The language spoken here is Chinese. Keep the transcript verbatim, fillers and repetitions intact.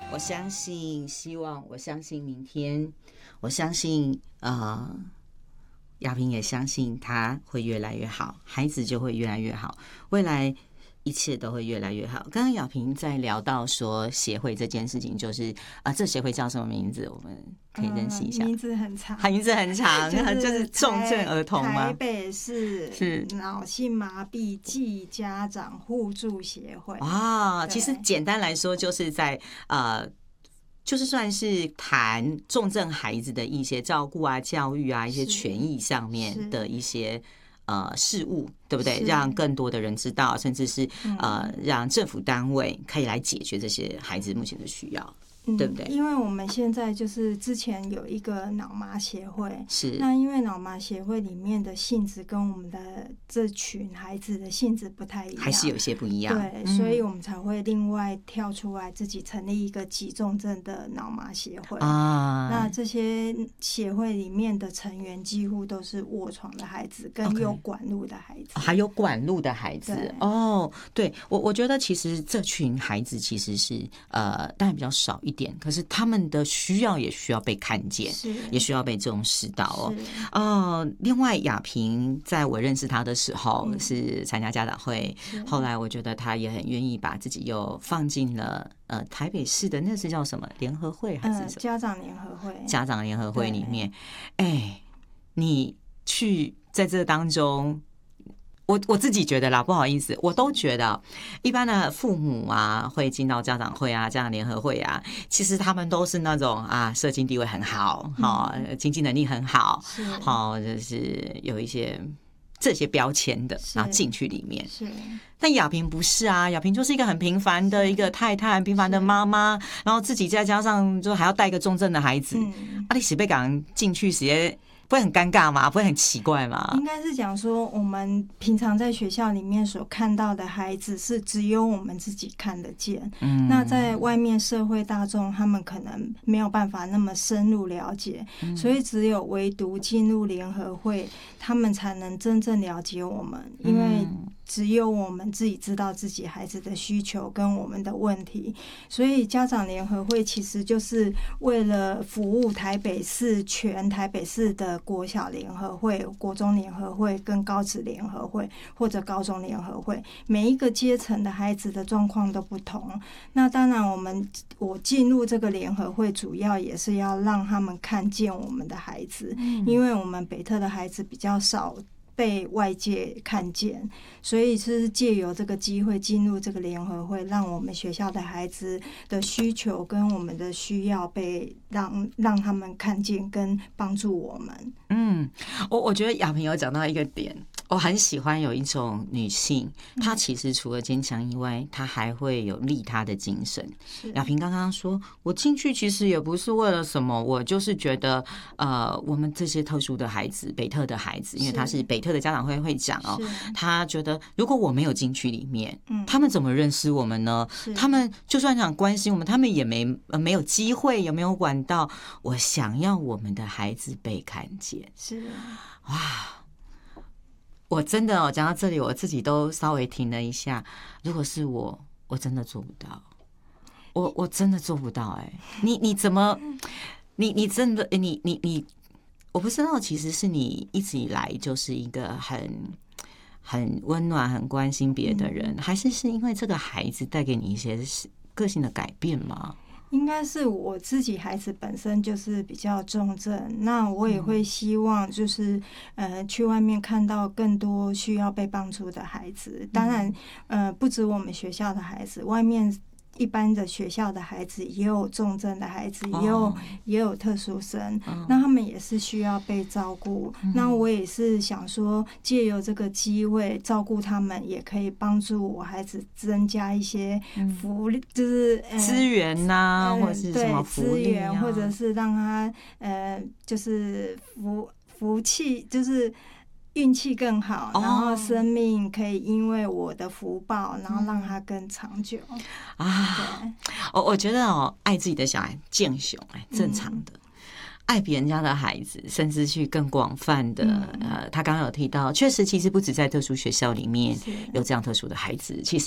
我相信希望，我相信明天，我相信呃，亚萍也相信他会越来越好，孩子就会越来越好，未来一切都会越来越好。刚刚亚萍在聊到说协会这件事情，就是啊，这协会叫什么名字？我们可以认识一下。 嗯、名字很长， 名字很长，就是就是重症儿童吗？ 台北市是脑性麻痹暨家长互助协会。 啊，其实简单来说，就是在呃。就是算是谈重症孩子的一些照顾啊、教育啊、一些权益上面的一些呃事务，对不对？让更多的人知道，甚至是呃让政府单位可以来解决这些孩子目前的需要。对不对？ 因为我们现在就是之前有一个脑麻协会， 是那因为脑麻协会里面的性质跟我们的这群孩子的性质不太一样， 还是有些不一样。 对，嗯、所以我们才会另外跳出来自己成立一个急重症的脑麻协会啊。那这些协会里面的成员几乎都是卧床的孩子跟有管路的孩子， okay, 还有管路的孩子。哦，对，我我觉得其实这群孩子其实是呃，当然比较少一点。可是他们的需要也需要被看见，也需要被重视到哦。呃，另外亚萍在我认识他的时候是参加家长会，后来我觉得他也很愿意把自己又放进了呃台北市的那是叫什么联合会还是什么、呃、 家长联合会？家长联合会里面，哎，你去在这当中。我我自己觉得啦，不好意思，我都觉得一般的父母啊，会进到家长会啊、家长联合会啊，其实他们都是那种啊，社经地位很好，好、嗯、经济能力很好，好就是有一些这些标签的，然后进去里面。 是， 但亚萍不是啊，亚萍就是一个很平凡的一个太太，很平凡的妈妈，然后自己再加上就还要带一个重症的孩子，嗯、啊，你是被赶进去直接。不会很尴尬吗？不会很奇怪吗？ 应该是讲说，我们平常在学校里面所看到的孩子，是只有我们自己看得见。嗯，那在外面社会大众，他们可能没有办法那么深入了解，嗯、所以只有唯独进入联合会，他们才能真正了解我们，因为只有我们自己知道自己孩子的需求跟我们的问题，所以家长联合会其实就是为了服务台北市全台北市的国小联合会、国中联合会跟高职联合会或者高中联合会，每一个阶层的孩子的状况都不同。那当然我们我进入这个联合会主要也是要让他们看见我们的孩子，因为我们北特的孩子比较少被外界看见，所以是借由这个机会进入这个联合会，让我们学校的孩子的需求跟我们的需要被让让他们看见，跟帮助我们。 嗯，我我觉得亚萍有讲到一个点，我很喜欢有一种女性，她其实除了坚强以外，她还会有利他的精神。亚萍刚刚说，我进去其实也不是为了什么，我就是觉得，呃，我们这些特殊的孩子，北特的孩子，因为他是北特的家长会会长哦，他觉得如果我没有进去里面，他们怎么认识我们呢？他们就算想关心我们，他们也没呃没有机会，有没有管道？我想要我们的孩子被看见， 是哇。我真的哦，讲到这里，我自己都稍微停了一下。如果是我，我真的做不到，我我真的做不到、欸。哎，你你怎么，你你真的，你你你，我不知道，其实是你一直以来就是一个很很温暖、很关心别的人，还是是因为这个孩子带给你一些个性的改变吗？ 应该是我自己孩子本身就是比较重症，那我也会希望就是呃去外面看到更多需要被帮助的孩子。当然呃不止我们学校的孩子，外面一般的学校的孩子也有重症的孩子，也有、oh. 也有特殊生， oh. 那他们也是需要被照顾。嗯、那我也是想说，借由这个机会照顾他们，也可以帮助我孩子增加一些福利，嗯、就是资源呐，或者是什么福利、啊、 资源，或者是让他呃，就是福福气，就是运气更好，然后生命可以因为我的福报，然后让它更长久啊！我我觉得哦，爱自己的小孩健雄，哎，正常的。嗯，爱别人家的孩子，甚至去更广泛的，嗯、呃，他刚刚有提到，确实，其实不止在特殊学校里面有这样特殊的孩子，其实。